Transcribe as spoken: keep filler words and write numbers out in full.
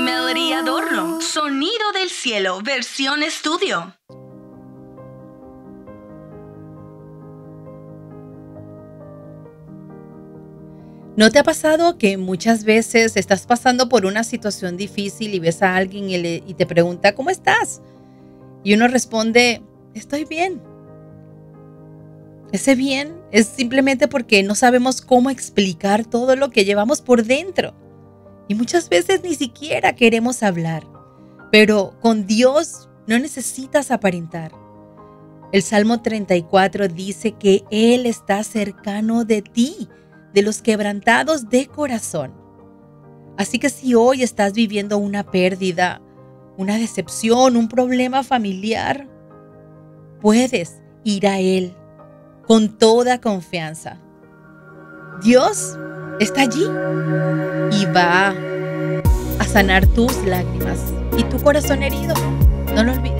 Melody Adorno, Sonido del Cielo, versión estudio. ¿No te ha pasado que muchas veces estás pasando por una situación difícil y ves a alguien y, le- y te pregunta, ¿cómo estás? Y uno responde, estoy bien. Ese bien es simplemente porque no sabemos cómo explicar todo lo que llevamos por dentro. Y muchas veces ni siquiera queremos hablar. Pero con Dios no necesitas aparentar. El Salmo treinta y cuatro dice que Él está cercano de ti, de los quebrantados de corazón. Así que si hoy estás viviendo una pérdida, una decepción, un problema familiar, puedes ir a Él con toda confianza. Dios está allí y va a sanar tus lágrimas y tu corazón herido. No lo olvides.